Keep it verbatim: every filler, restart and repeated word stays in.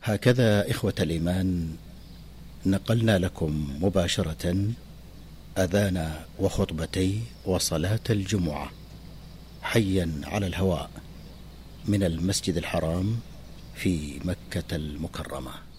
هكذا إخوة الإيمان نقلنا لكم مباشرة أذان وخطبتي وصلاة الجمعة حيا على الهواء من المسجد الحرام في مكة المكرمة.